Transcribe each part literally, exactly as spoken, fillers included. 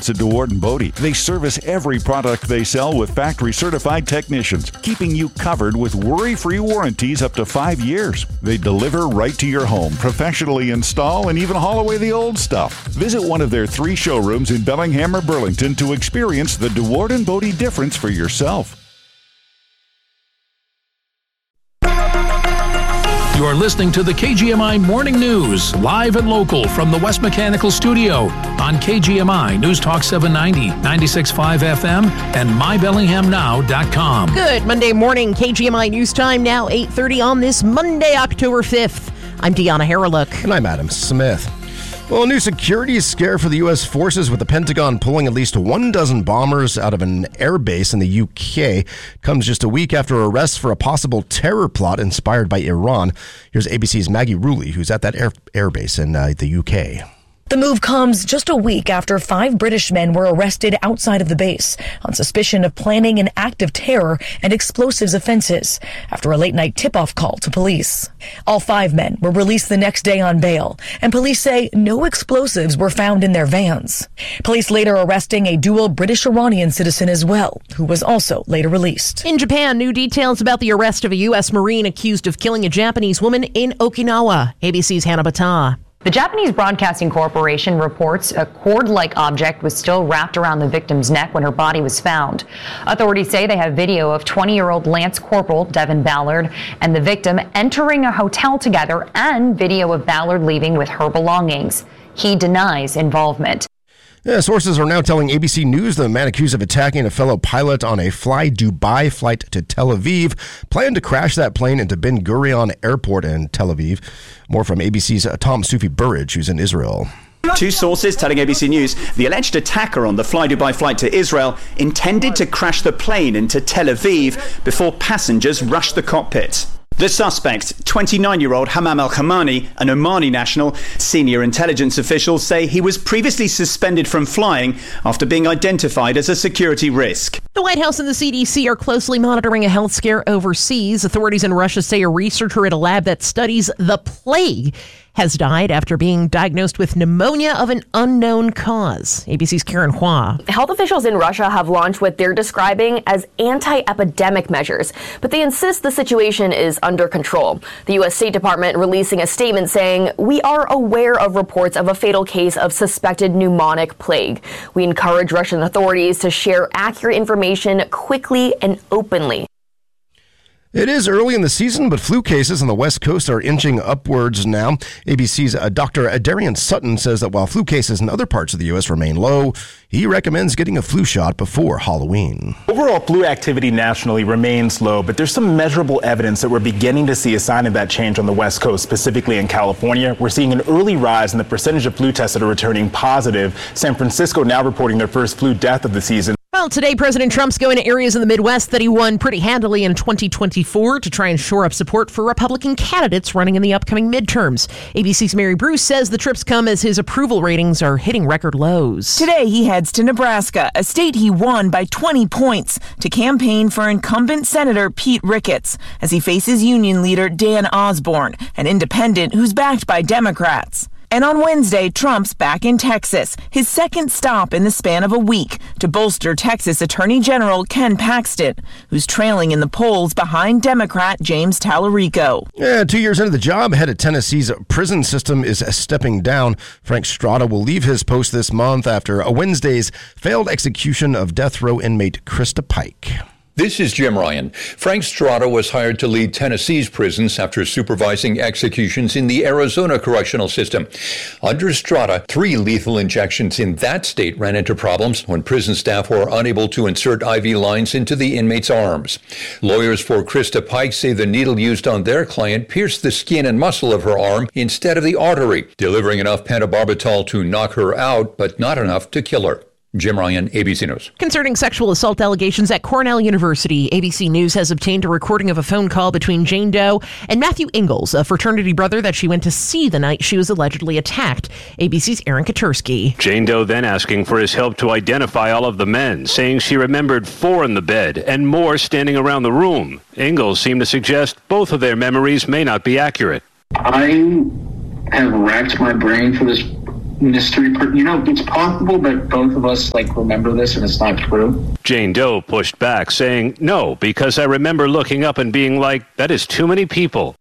experts at DeWart and Bodie. They service every product they sell with factory-certified technicians, keeping you covered with worry-free warranties up to five years. They deliver right to your home, professionally install, and even haul away the old stuff. Visit one of their three showrooms in Bellingham or Burlington to experience the DeWart and Bodie difference for yourself. You are listening to the K G M I Morning News, live and local from the West Mechanical Studio on K G M I News Talk seven ninety, ninety-six point five F M, and my bellingham now dot com. Good Monday morning, K G M I News Time now, eight thirty on this Monday, October fifth. I'm Deanna Harreluk. And I'm Adam Smith. Well, a new security scare for the U S forces, with the Pentagon pulling at least one dozen bombers out of an air base in the U K, comes just a week after arrests for a possible terror plot inspired by Iran. Here's A B C's Maggie Rulli, who's at that air, air base in uh, the U K. The move comes just a week after five British men were arrested outside of the base on suspicion of planning an act of terror and explosives offenses after a late-night tip-off call to police. All five men were released the next day on bail, and police say no explosives were found in their vans. Police later arresting a dual British-Iranian citizen as well, who was also later released. In Japan, new details about the arrest of a U S Marine accused of killing a Japanese woman in Okinawa. A B C's Hannah Bata. The Japanese Broadcasting Corporation reports a cord-like object was still wrapped around the victim's neck when her body was found. Authorities say they have video of twenty-year-old Lance Corporal Devin Ballard and the victim entering a hotel together, and video of Ballard leaving with her belongings. He denies involvement. Yeah, sources are now telling A B C News the man accused of attacking a fellow pilot on a Fly Dubai flight to Tel Aviv planned to crash that plane into Ben Gurion Airport in Tel Aviv. More from A B C's Tom Sufi Burridge, who's in Israel. Two sources telling A B C News the alleged attacker on the Fly Dubai flight to Israel intended to crash the plane into Tel Aviv before passengers rushed the cockpit. The suspect, twenty-nine-year-old Hamam Al-Khamani, an Omani national, senior intelligence officials say he was previously suspended from flying after being identified as a security risk. The White House and the C D C are closely monitoring a health scare overseas. Authorities in Russia say a researcher at a lab that studies the plague has died after being diagnosed with pneumonia of an unknown cause. A B C's Karen Hua. Health officials in Russia have launched what they're describing as anti-epidemic measures, but they insist the situation is under control. The U S State Department releasing a statement saying, "We are aware of reports of a fatal case of suspected pneumonic plague. We encourage Russian authorities to share accurate information quickly and openly." It is early in the season, but flu cases on the West Coast are inching upwards now. A B C's uh, Doctor Darian Sutton says that while flu cases in other parts of the U S remain low, he recommends getting a flu shot before Halloween. Overall flu activity nationally remains low, but there's some measurable evidence that we're beginning to see a sign of that change on the West Coast, specifically in California. We're seeing an early rise in the percentage of flu tests that are returning positive. San Francisco now reporting their first flu death of the season. Well, today, President Trump's going to areas in the Midwest that he won pretty handily in twenty twenty-four to try and shore up support for Republican candidates running in the upcoming midterms. A B C's Mary Bruce says the trips come as his approval ratings are hitting record lows. Today, he heads to Nebraska, a state he won by twenty points, to campaign for incumbent Senator Pete Ricketts as he faces union leader Dan Osborne, an independent who's backed by Democrats. And on Wednesday, Trump's back in Texas, his second stop in the span of a week, to bolster Texas Attorney General Ken Paxton, who's trailing in the polls behind Democrat James Tallarico. Yeah, two years into the job, head of Tennessee's prison system is stepping down. Frank Strada will leave his post this month after a Wednesday's failed execution of death row inmate Krista Pike. This is Jim Ryan. Frank Strada was hired to lead Tennessee's prisons after supervising executions in the Arizona correctional system. Under Strada, three lethal injections in that state ran into problems when prison staff were unable to insert I V lines into the inmates' arms. Lawyers for Krista Pike say the needle used on their client pierced the skin and muscle of her arm instead of the artery, delivering enough pentobarbital to knock her out, but not enough to kill her. Jim Ryan, A B C News. Concerning sexual assault allegations at Cornell University, A B C News has obtained a recording of a phone call between Jane Doe and Matthew Ingalls, a fraternity brother that she went to see the night she was allegedly attacked. A B C's Aaron Katursky. Jane Doe then asking for his help to identify all of the men, saying she remembered four in the bed and more standing around the room. Ingalls seemed to suggest both of their memories may not be accurate. I have racked my brain for this mystery. Per- you know, it's possible that both of us like remember this and it's not true. Jane Doe pushed back, saying, no, because I remember looking up and being like, that is too many people.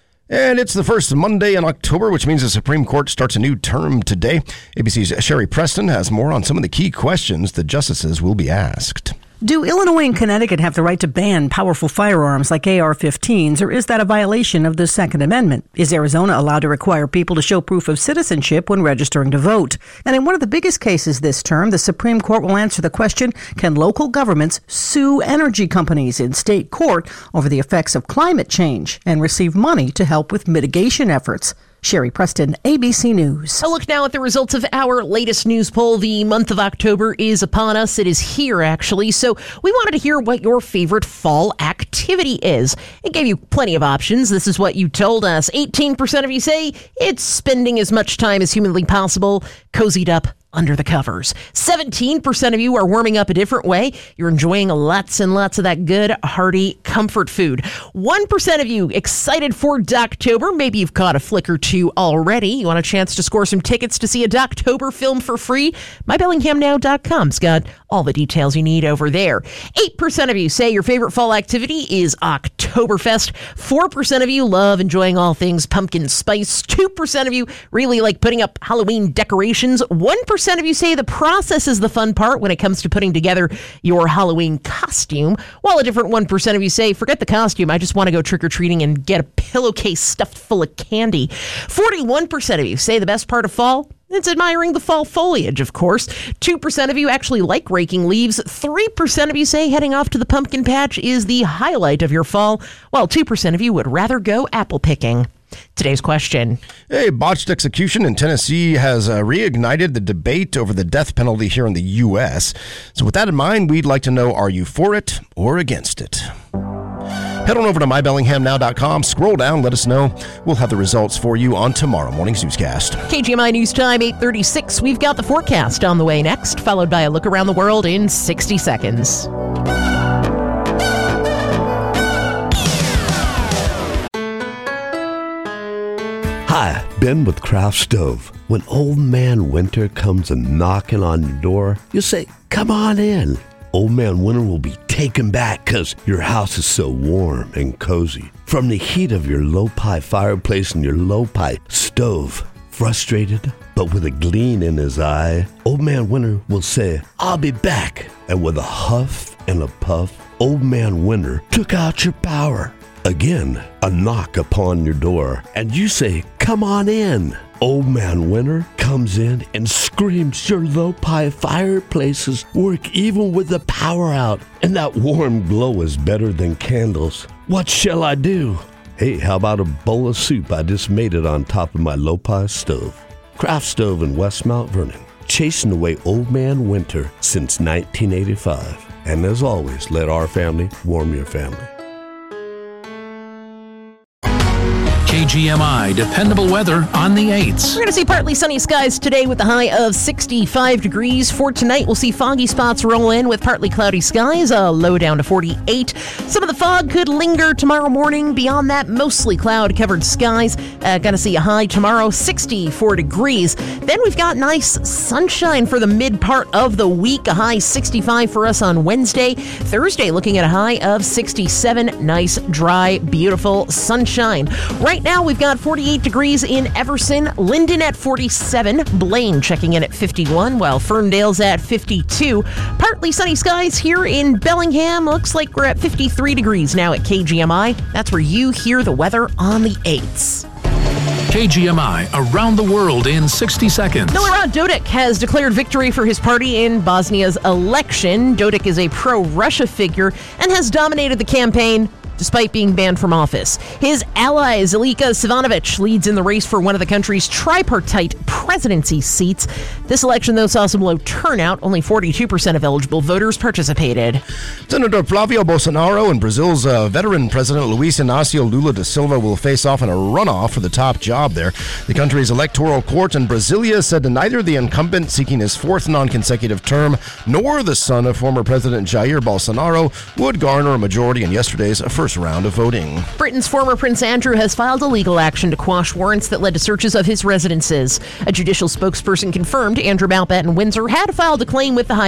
And it's the first Monday in October, which means the Supreme Court starts a new term today. A B C's Sherry Preston has more on some of the key questions the justices will be asked. Do Illinois and Connecticut have the right to ban powerful firearms like A R fifteens, or is that a violation of the Second Amendment? Is Arizona allowed to require people to show proof of citizenship when registering to vote? And in one of the biggest cases this term, the Supreme Court will answer the question, can local governments sue energy companies in state court over the effects of climate change and receive money to help with mitigation efforts? Sherry Preston, A B C News. A look now at the results of our latest news poll. The month of October is upon us. It is here, actually. So we wanted to hear what your favorite fall activity is. It gave you plenty of options. This is what you told us. eighteen percent of you say it's spending as much time as humanly possible cozied up under the covers. seventeen percent of you are warming up a different way. You're enjoying lots and lots of that good, hearty comfort food. one percent of you excited for Doctober. Maybe you've caught a flick or two already. You want a chance to score some tickets to see a Doctober film for free? my bellingham now dot com's got all the details you need over there. eight percent of you say your favorite fall activity is Oktoberfest. four percent of you love enjoying all things pumpkin spice. two percent of you really like putting up Halloween decorations. one percent of you say the process is the fun part when it comes to putting together your Halloween costume, while a different one percent of you say, forget the costume, I just want to go trick-or-treating and get a pillowcase stuffed full of candy. forty-one percent of you say the best part of fall, it's admiring the fall foliage, of course. two percent of you actually like raking leaves. three percent of you say heading off to the pumpkin patch is the highlight of your fall, while two percent of you would rather go apple picking. Today's question. A botched execution in Tennessee has uh, reignited the debate over the death penalty here in the U S. So with that in mind, we'd like to know, are you for it or against it? Head on over to my bellingham now dot com, scroll down, let us know. We'll have the results for you on tomorrow morning's newscast. K G M I News Time, eight thirty-six. We've got the forecast on the way next, followed by a look around the world in sixty seconds. Hi, Ben with Craft Stove. When Old Man Winter comes a knocking on your door, you say, come on in. Old Man Winter will be taken back because your house is so warm and cozy. From the heat of your low-pi fireplace and your low-pi stove. Frustrated, but with a gleam in his eye, Old Man Winter will say, I'll be back. And with a huff and a puff, Old Man Winter took out your power. Again, a knock upon your door, and you say, come on in. Old Man Winter comes in and screams your low-pi fireplaces work even with the power out, and that warm glow is better than candles. What shall I do? Hey, how about a bowl of soup? I just made it on top of my low-pi stove. Craft Stove in West Mount Vernon, chasing away Old Man Winter since nineteen eighty-five. And as always, let our family warm your family. K G M I dependable weather on the eights. We're going to see partly sunny skies today with a high of sixty-five degrees. For tonight, we'll see foggy spots roll in with partly cloudy skies, a low down to forty-eight. Some of the fog could linger tomorrow morning. Beyond that, mostly cloud-covered skies. Uh, going to see a high tomorrow, sixty-four degrees. Then we've got nice sunshine for the mid part of the week. A high sixty-five for us on Wednesday. Thursday, looking at a high of sixty-seven. Nice, dry, beautiful sunshine. Right now, we've got forty-eight degrees in Everson, Linden at forty-seven, Blaine checking in at fifty-one, while Ferndale's at fifty-two. Partly sunny skies here in Bellingham. Looks like we're at fifty-three degrees now at K G M I. That's where you hear the weather on the eights. K G M I around the world in sixty seconds. Milorad Dodik has declared victory for his party in Bosnia's election. Dodik is a pro-Russia figure and has dominated the campaign despite being banned from office. His ally, Zilika Sivanovic, leads in the race for one of the country's tripartite presidency seats. This election, though, saw some low turnout. Only forty-two percent of eligible voters participated. Senator Flavio Bolsonaro and Brazil's uh, veteran President Luiz Inácio Lula da Silva will face off in a runoff for the top job there. The country's electoral court in Brasilia said that neither the incumbent seeking his fourth non-consecutive term nor the son of former President Jair Bolsonaro would garner a majority in yesterday's first first round of voting. Britain's former Prince Andrew has filed a legal action to quash warrants that led to searches of his residences. A judicial spokesperson confirmed Andrew Mountbatten Windsor had filed a claim with the High